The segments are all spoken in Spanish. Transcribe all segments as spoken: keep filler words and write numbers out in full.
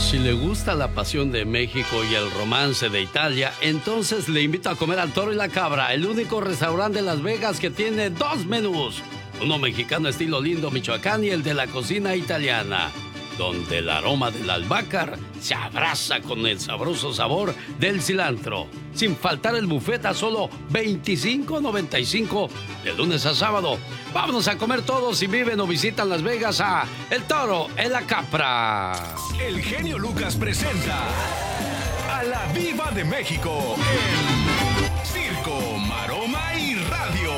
Si le gusta la pasión de México y el romance de Italia, entonces le invito a comer al Toro y la Cabra, el único restaurante de Las Vegas que tiene dos menús. Uno mexicano estilo Lindo, Michoacán, y el de la cocina italiana, donde el aroma del albahaca se abraza con el sabroso sabor del cilantro. Sin faltar el buffet a solo veinticinco noventa y cinco de lunes a sábado. Vámonos a comer todos si viven o visitan Las Vegas a El Toro en la Capra. El genio Lucas presenta a la Diva de México en Circo, Maroma y Radio.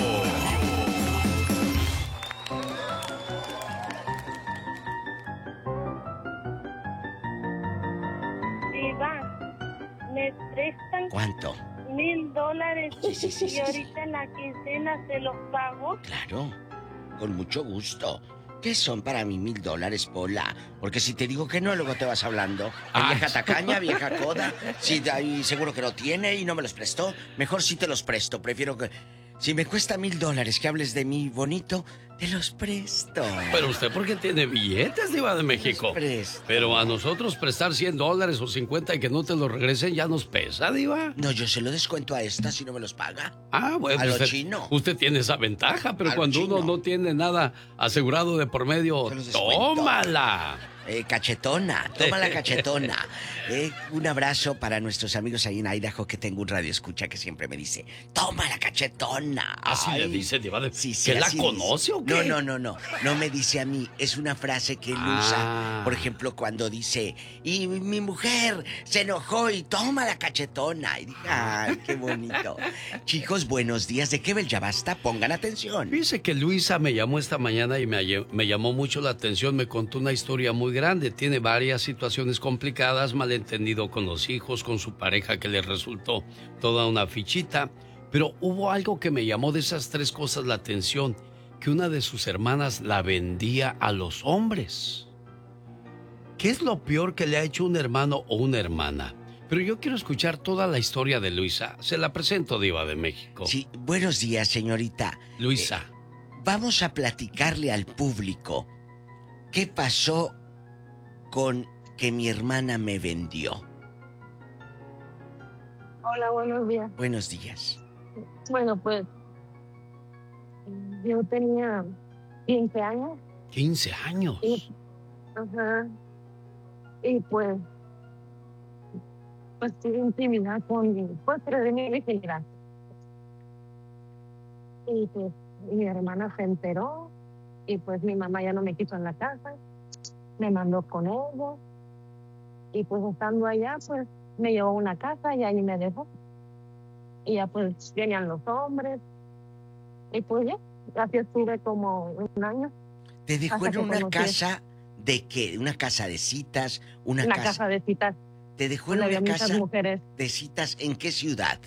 Me prestan ¿Cuánto? mil dólares Sí, sí, sí, y sí, ahorita sí. en la quincena se los pago. Claro, con mucho gusto. ¿Qué son para mí mil dólares, Pola? Porque si te digo que no, luego te vas hablando. En Ah. vieja tacaña, vieja coda. Si ahí seguro que no tiene y no me los prestó. Mejor sí te los presto. Prefiero que... Si me cuesta mil dólares que hables de mí bonito, te los presto. Pero usted porque tiene billetes, Diva de México. Presto. Pero a nosotros prestar cien dólares o cincuenta y que no te los regresen ya nos pesa, Diva. No, yo se lo descuento a esta si no me los paga. Ah, bueno. A lo usted, chino. Usted tiene esa ventaja, pero A lo cuando uno chino. no tiene nada asegurado de por medio, Se los descuento. tómala. Eh, cachetona, toma la cachetona. Eh, un abrazo para nuestros amigos ahí en Idaho, que tengo un radio escucha que siempre me dice, toma la cachetona. Así le Ay. dice, Diva de... Sí, sí, ¿Que la así conoce dice. o qué? No, no, no, no. No me dice a mí. Es una frase que él Ah. usa. Por ejemplo, cuando dice, y mi mujer se enojó y toma la cachetona. Y dije, ay, qué bonito. Chicos, buenos días. ¿De qué bel ya basta? Pongan atención. Dice que Luisa me llamó esta mañana y me, lle- me llamó mucho la atención. Me contó una historia muy grande. Tiene varias situaciones complicadas, malentendido con los hijos, con su pareja que le resultó toda una fichita. Pero hubo algo que me llamó de esas tres cosas la atención, que una de sus hermanas la vendía a los hombres. ¿Qué es lo peor que le ha hecho un hermano o una hermana? Pero yo quiero escuchar toda la historia de Luisa. Se la presento, Diva de México. Sí, buenos días, señorita. Luisa. Eh, vamos a platicarle al público qué pasó con que mi hermana me vendió. Hola, buenos días. Buenos días. Bueno, pues yo tenía quince años quince años. y, ajá, y pues, pues tuve intimidad con, pues, pero de mi virginidad. Y pues mi hermana se enteró y pues mi mamá ya no me quiso en la casa, me mandó con ella y pues estando allá pues me llevó a una casa y ahí me dejó. Y ya pues venían los hombres y pues ya, así estuve como un año. ¿Te dejó Hasta en que una conocí- casa de qué? ¿Una casa de citas? ¿Una Una casa? casa de citas ¿Te dejó en donde había una muchas casa mujeres de citas en qué ciudad?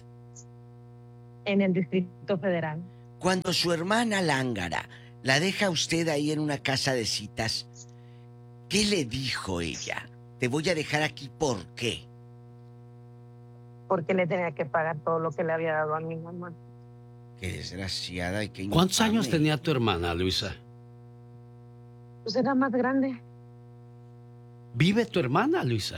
en el Distrito Federal. Cuando su hermana lángara la deja usted ahí en una casa de citas, ¿qué le dijo ella? Te voy a dejar aquí, ¿por qué? Porque le tenía que pagar todo lo que le había dado a mi mamá. Qué desgraciada y qué ¿Cuántos infame. años tenía tu hermana, Luisa? Pues era más grande. ¿Vive tu hermana, Luisa?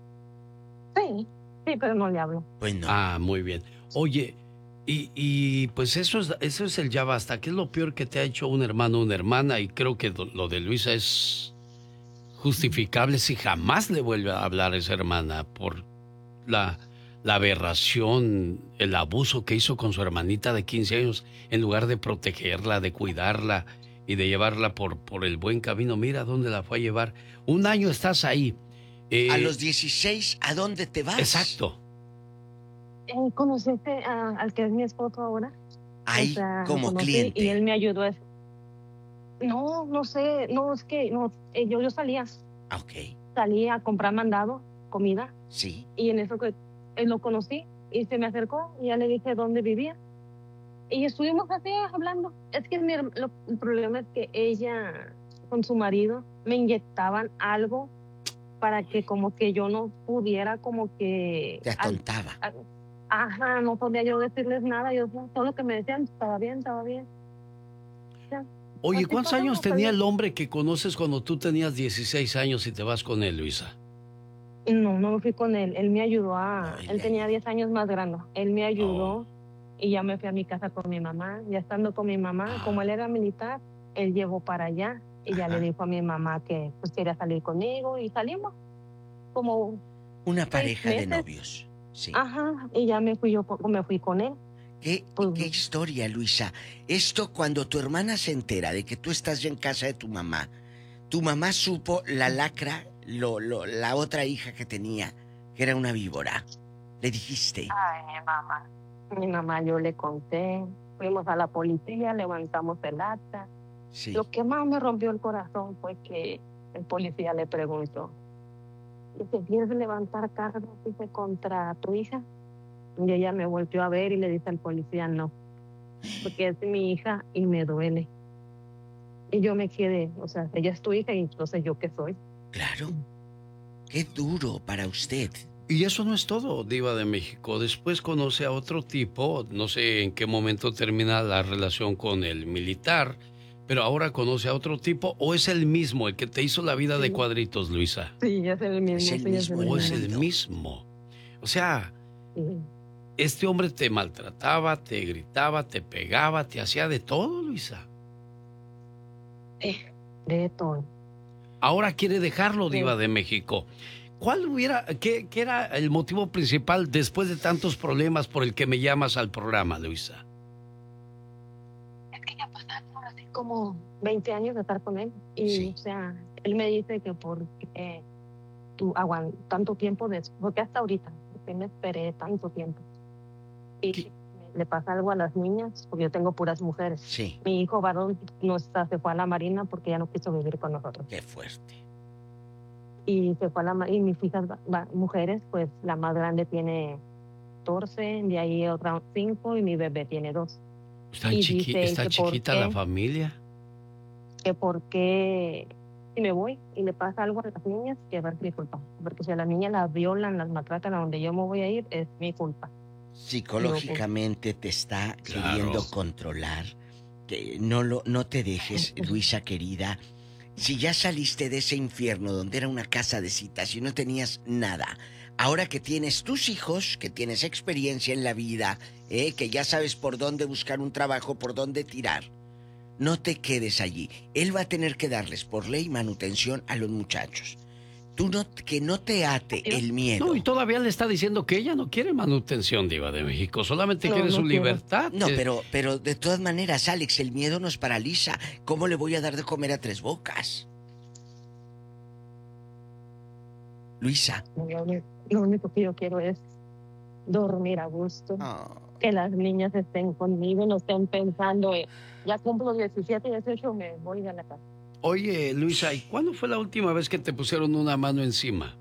Sí, sí, pero no le hablo. Pues no. Ah, muy bien. Oye, y, y pues eso es, eso es el ya basta. ¿Qué es lo peor que te ha hecho un hermano o una hermana? Y creo que do- lo de Luisa es justificable si jamás le vuelve a hablar a esa hermana por la, la aberración, el abuso que hizo con su hermanita de quince años, en lugar de protegerla, de cuidarla y de llevarla por, por el buen camino. Mira dónde la fue a llevar. Un año estás ahí. Eh, A los dieciséis, ¿a dónde te vas? Exacto. Eh, ¿Conociste a- al que es mi esposo ahora? Ahí, O sea, lo como conocí cliente. Y él me ayudó. a- No, no sé, no, es que no, eh, yo, yo salía, Ah, ok, salía a comprar mandado, comida, sí. y en eso que él lo conocí y se me acercó y ya le dije dónde vivía. Y estuvimos así hablando. Es que mi herm- lo- el problema es que ella con su marido me inyectaban algo para que como que yo no pudiera como que... Te al- atontaba. al- ajá, no podía yo decirles nada. Yo todo lo que me decían estaba bien, estaba bien. Ya. Oye, Así ¿cuántos pasamos, años tenía también. el hombre que conoces cuando tú tenías dieciséis años y te vas con él, Luisa? No, no me fui con él. Él me ayudó a... Ay, él le tenía ayudó. diez años más grande. Él me ayudó Oh. y ya me fui a mi casa con mi mamá. Ya estando con mi mamá, Ah. como él era militar, él llevó para allá y ya Ajá. le dijo a mi mamá que pues quería salir conmigo y salimos como Una seis pareja de meses. novios. Sí. Ajá, y ya me fui yo, po- me fui con él. ¿Qué, Pues, qué historia, Luisa? Esto cuando tu hermana se entera de que tú estás ya en casa de tu mamá, tu mamá supo la lacra, lo, lo, la otra hija que tenía, que era una víbora. Le dijiste, ay, mi mamá. Mi mamá, yo le conté, fuimos a la policía, levantamos el acta. sí, Lo que más me rompió el corazón fue que el policía le preguntó, ¿te quieres levantar cargos dice, contra tu hija? Y ella me volvió a ver y le dice al policía, no, porque es mi hija y me duele. Y yo me quedé, o sea, ella es tu hija y entonces yo qué soy. claro. Qué duro para usted. Y eso no es todo, Diva de México. Después conoce a otro tipo, no sé en qué momento termina la relación con el militar, pero ahora conoce a otro tipo, o es el mismo, el que te hizo la vida de Sí. cuadritos, Luisa. Sí, es el mismo. Es el sí, mismo, O es el marido. mismo. O sea, Sí. este hombre te maltrataba, te gritaba, te pegaba, te hacía de todo, Luisa. Eh, de todo. Ahora quiere dejarlo, Sí. Diva de México. ¿Cuál hubiera, qué, qué era el motivo principal después de tantos problemas por el que me llamas al programa, Luisa? Es que ya pasaron así como veinte años de estar con él. Y, Sí. o sea, él me dice que porque eh, tú aguantas tanto tiempo, de, porque hasta ahorita, porque me esperé tanto tiempo. Y ¿Qué? le pasa algo a las niñas, porque yo tengo puras mujeres. Sí, Mi hijo varón no está, se fue a la marina porque ya no quiso vivir con nosotros. qué fuerte. Y se fue a la ma- y mis hijas va- va- mujeres, pues la más grande tiene catorce, de ahí otra cinco y mi bebé tiene dos. Está, Y chiqui- dice él está que por chiquita qué. la familia. Que por qué si me voy y le pasa algo a las niñas, que va a ser mi culpa. Porque si a las niñas las violan, las maltratan a donde yo me voy a ir, es mi culpa. Psicológicamente te está Claro. queriendo controlar. Que no, lo, no te dejes, Luisa querida. Si ya saliste de ese infierno donde era una casa de citas y no tenías nada, ahora que tienes tus hijos, que tienes experiencia en la vida, eh, que ya sabes por dónde buscar un trabajo, por dónde tirar, no te quedes allí. Él va a tener que darles por ley manutención a los muchachos. Tú no, que no te ate el miedo. No, y todavía le está diciendo que ella no quiere manutención, Diva de México, solamente No, quiere no su quiero. libertad. No, Eh, pero, pero de todas maneras, Alex, el miedo nos paraliza. ¿Cómo le voy a dar de comer a tres bocas? Luisa. Lo único, lo único que yo quiero es dormir a gusto, Oh, que las niñas estén conmigo, no estén pensando, eh, ya cumplo diecisiete, dieciocho, me voy de la casa. Oye, Luisa, ¿y cuándo fue la última vez que te pusieron una mano encima?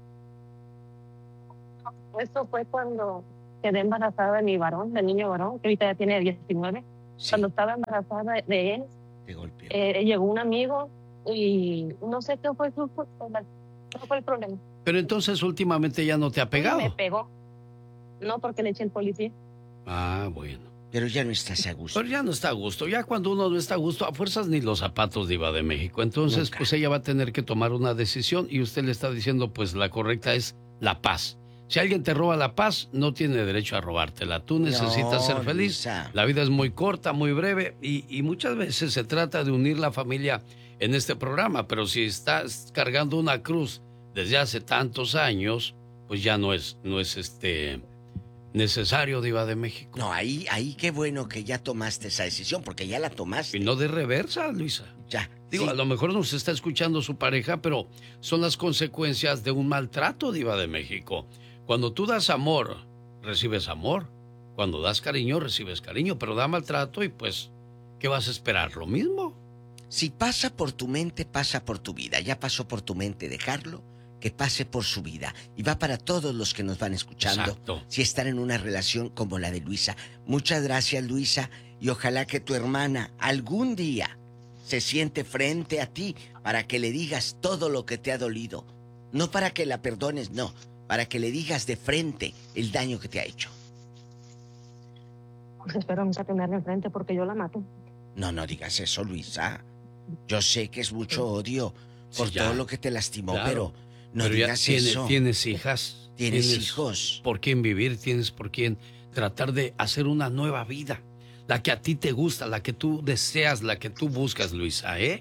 Esto fue cuando quedé embarazada de mi varón, del niño varón, que ahorita ya tiene diecinueve. sí, Cuando estaba embarazada de él, te golpeó. eh, llegó un amigo y no sé qué fue, su- qué fue el problema. Pero entonces últimamente ya no te ha Me pegado. pegó. No, porque le eché el policía. Ah, bueno. Pero ya no estás a gusto. Pero ya no está a gusto. Ya cuando uno no está a gusto, a fuerzas ni los zapatos, Diva de México. Entonces, Nunca. pues ella va a tener que tomar una decisión y usted le está diciendo, pues la correcta es la paz. Si alguien te roba la paz, no tiene derecho a robártela. Tú necesitas No, ser feliz. Luisa. La vida es muy corta, muy breve y, y muchas veces se trata de unir la familia en este programa. Pero si estás cargando una cruz desde hace tantos años, pues ya no es, no es este necesario, Diva de México. No, ahí, ahí qué bueno que ya tomaste esa decisión, porque ya la tomaste. Y no de reversa, Luisa. Ya. Digo, sí. a lo mejor nos está escuchando su pareja, pero son las consecuencias de un maltrato, Diva de México. Cuando tú das amor, recibes amor. Cuando das cariño, recibes cariño, pero da maltrato y pues, ¿qué vas a esperar? ¿Lo mismo? Si pasa por tu mente, pasa por tu vida. Ya pasó por tu mente dejarlo, que pase por su vida. Y va para todos los que nos van escuchando. Exacto. Si están en una relación como la de Luisa. Muchas gracias, Luisa. Y ojalá que tu hermana algún día se siente frente a ti para que le digas todo lo que te ha dolido. No para que la perdones, no. Para que le digas de frente el daño que te ha hecho. Pues espero nunca tenerla enfrente porque yo la mato. No, no digas eso, Luisa. Yo sé que es mucho odio por Sí, ya. todo lo que te lastimó, Claro. pero No Pero ya digas tiene- eso. tienes hijas. ¿Tienes hijos? Por quién vivir, tienes por quién tratar de hacer una nueva vida. La que a ti te gusta, la que tú deseas, la que tú buscas, Luisa, ¿eh?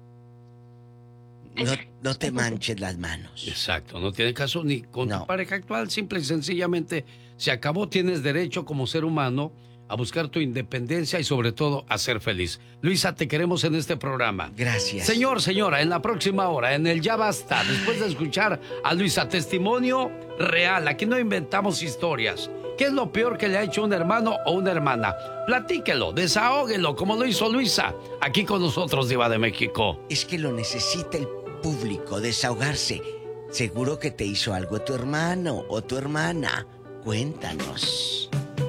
No, no te manches las manos. Exacto, no tiene caso ni con No. tu pareja actual, simple y sencillamente se acabó, tienes derecho como ser humano a buscar tu independencia y sobre todo a ser feliz. Luisa, te queremos en este programa. Gracias. Señor, señora, en la próxima hora, en el Ya Basta, después de escuchar a Luisa, testimonio real, aquí no inventamos historias. ¿Qué es lo peor que le ha hecho un hermano o una hermana? Platíquelo, desahóguelo, como lo hizo Luisa, aquí con nosotros, Diva de México. Es que lo necesita el público, desahogarse. Seguro que te hizo algo tu hermano o tu hermana. Cuéntanos.